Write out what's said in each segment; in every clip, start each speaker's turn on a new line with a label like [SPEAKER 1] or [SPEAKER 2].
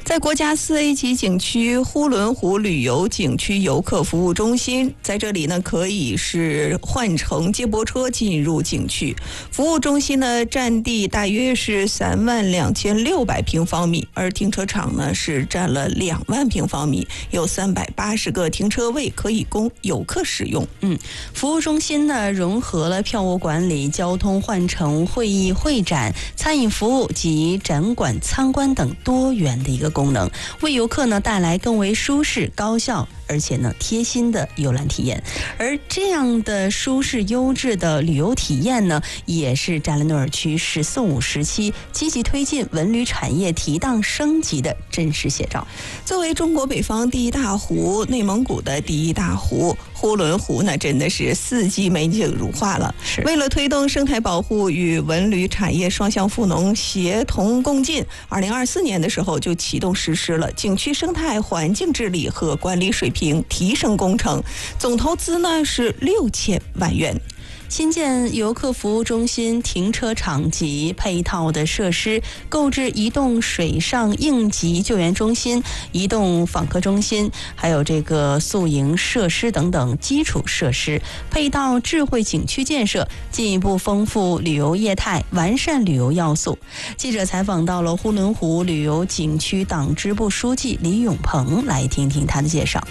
[SPEAKER 1] 在国家4A 级景区呼伦湖旅游景区游客服务中心，在这里呢可以是换乘接驳车进入景区。服务中心呢占地大约是32600平方米，而停车场呢是占了2万平方米，有380个停车位可以供游客使用。
[SPEAKER 2] 服务中心呢融合了票务管理、交通换乘、会议会展、餐饮服务及展馆参观等多元的一个功能，为游客呢带来更为舒适、高效而且呢贴心的游览体验。而这样的舒适优质的旅游体验呢，也是扎兰诺尔区“十四五”时期积极推进文旅产业提档升级的真实写照。
[SPEAKER 1] 作为中国北方第一大湖、内蒙古的第一大湖，呼伦湖呢真的是4季美景如画了。为了推动生态保护与文旅产业双向赋能、协同共进，2024年的时候就启动实施了景区生态环境治理和管理水平提升工程，总投资呢是6000万元。
[SPEAKER 2] 新建游客服务中心、停车场及配套的设施，购置移动水上应急救援中心、移动访客中心，还有这个宿营设施等等基础设施，配套智慧景区建设，进一步丰富旅游业态，完善旅游要素。记者采访到了呼伦湖旅游景区党支部书记李永鹏，来听听他的介绍。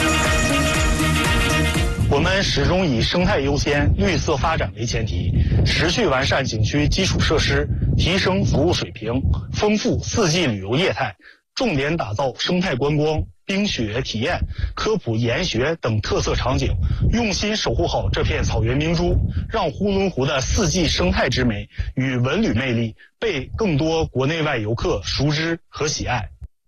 [SPEAKER 3] 我们始终以生态优先、绿色发展为前提，持续完善景区基础设施，提升服务水平，丰富4季旅游业态，重点打造生态观光、冰雪体验、科普研学等特色场景，用心守护好这片草原明珠，让呼伦湖的4季生态之美与文旅魅力被更多国内外游客熟知和喜爱。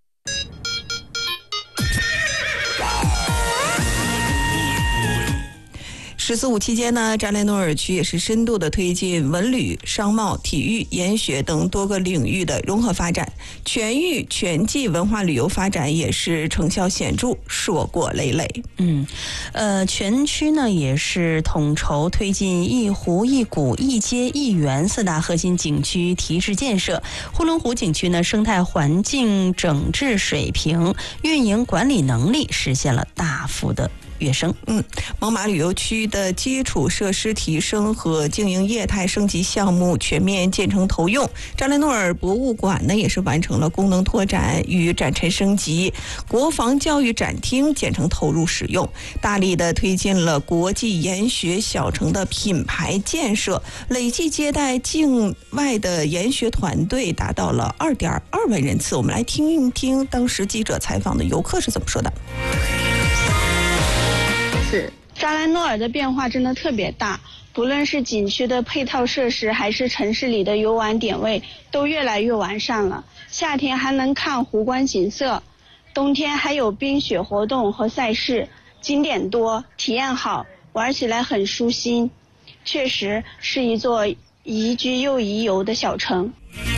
[SPEAKER 1] “14·5”期间呢，扎兰诺尔区也是深度的推进文旅、商贸、体育、研学等多个领域的融合发展，全域全季文化旅游发展也是成效显著，硕果累累。
[SPEAKER 2] 全区呢也是统筹推进一湖一谷一街一园4大核心景区提质建设。呼伦湖景区呢生态环境整治水平、运营管理能力实现了大幅的跃升。
[SPEAKER 1] 猛犸旅游区的基础设施提升和经营业态升级项目全面建成投用。扎兰诺尔博物馆呢也是完成了功能拓展与展陈升级，国防教育展厅建成投入使用，大力的推进了国际研学小城的品牌建设，累计接待境外的研学团队达到了2.2万人次。我们来听一听当时记者采访的游客是怎么说的。
[SPEAKER 4] 扎兰诺尔的变化真的特别大，不论是景区的配套设施，还是城市里的游玩点位，都越来越完善了。夏天还能看湖观景色，冬天还有冰雪活动和赛事，景点多，体验好，玩起来很舒心，确实是一座宜居又宜游的小城。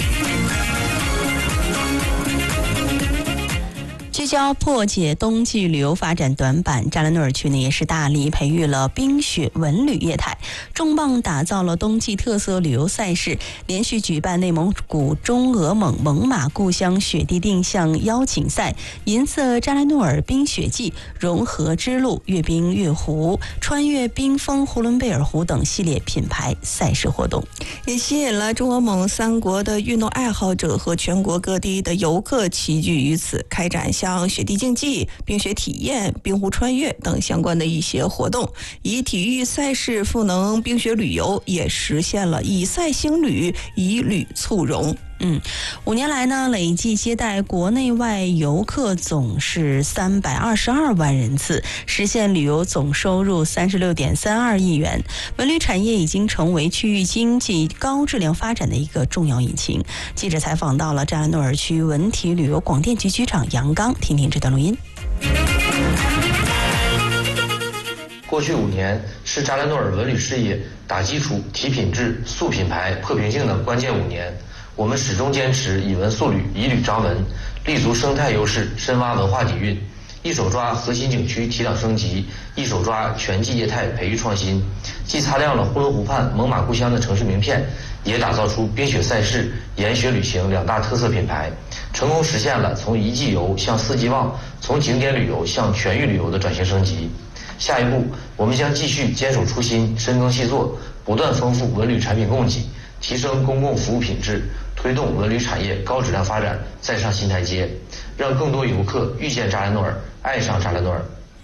[SPEAKER 2] 聚焦破解冬季旅游发展短板，扎兰诺尔区呢也是大力培育了冰雪文旅业态，重磅打造了冬季特色旅游赛事，连续举办内蒙古中俄蒙猛犸故乡雪地定向邀请赛、银色扎兰诺尔冰雪季、融合之路、阅冰阅湖、穿越冰封呼伦贝尔湖等系列品牌赛事活动，
[SPEAKER 1] 也吸引了中俄蒙3国的运动爱好者和全国各地的游客齐聚于此，开展像雪地竞技、冰雪体验、冰湖穿越等相关的一些活动，以体育赛事赋能冰雪旅游，也实现了以赛兴旅，以旅促融。
[SPEAKER 2] 5年来呢，累计接待国内外游客总是322万人次，实现旅游总收入36.32亿元。文旅产业已经成为区域经济高质量发展的一个重要引擎。记者采访到了扎兰诺尔区文体旅游广电局局长杨刚，听听这段录音。
[SPEAKER 5] 过去5年是扎兰诺尔文旅事业打基础、提品质、塑品牌、破瓶颈的关键5年。我们始终坚持以文塑旅、以旅张文，立足生态优势，深挖文化底蕴， 一手抓核心景区提档升级，一手抓全季业态培育创新，既擦亮了呼伦湖畔猛犸故乡的城市名片，也打造出冰雪赛事、研雪旅行2大特色品牌，成功实现了从一季游向4季旺，从景点旅游向全域旅游的转型升级。下一步，我们将继续坚守初心，深耕细作，不断丰富文旅产品供给，提升公共服务品质，推动文旅产业高质量发展再上新台阶，让更多游客遇见扎兰诺尔，爱上扎兰诺尔。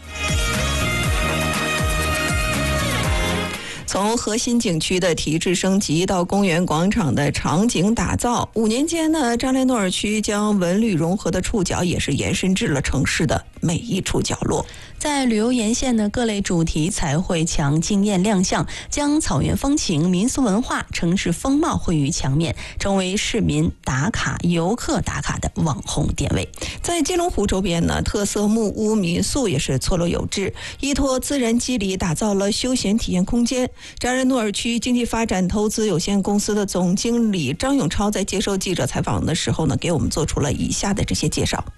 [SPEAKER 1] 从核心景区的提质升级到公园广场的场景打造，5年间呢，扎雷诺尔区将文旅融合的触角也是延伸至了城市的每一处角落。
[SPEAKER 2] 在旅游沿线的各类主题彩绘墙惊艳亮相，将草原风情、民俗文化、城市风貌绘于墙面，成为市民打卡、游客打卡的网红点位。
[SPEAKER 1] 在金龙湖周边呢，特色木屋民宿也是错落有致，依托自然肌理打造了休闲体验空间。扎雷诺尔区经济发展投资有限公司的总经理张永超在接受记者采访的时候呢，给我们做出了以下的这些介绍。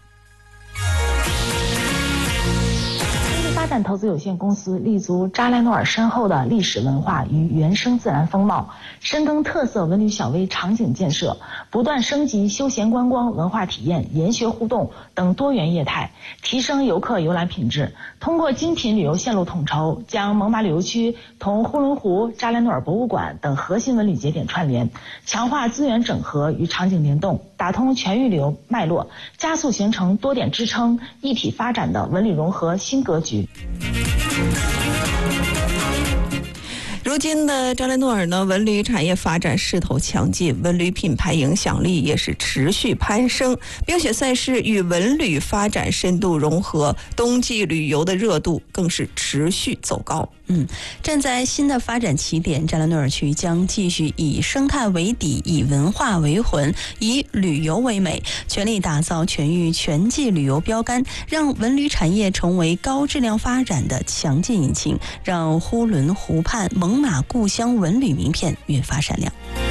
[SPEAKER 6] 发展投资有限公司立足扎莱诺尔深厚的历史文化与原生自然风貌，深耕特色文旅小微场景建设，不断升级休闲观光、文化体验、研学互动等多元业态，提升游客游览品质。通过精品旅游线路统筹，将猛犸旅游区同呼伦湖、扎莱诺尔博物馆等核心文旅节点串联，强化资源整合与场景联动，打通全域旅游脉络，加速形成多点支撑、一体发展的文旅融合新格局。
[SPEAKER 1] 如今的扎雷诺尔呢，文旅产业发展势头强劲，文旅品牌影响力也是持续攀升，冰雪赛事与文旅发展深度融合，冬季旅游的热度更是持续走高。
[SPEAKER 2] 站在新的发展起点，扎兰诺尔区将继续以生态为底，以文化为魂，以旅游为美，全力打造全域全季旅游标杆，让文旅产业成为高质量发展的强劲引擎，让呼伦湖畔猛犸故乡文旅名片越发闪亮。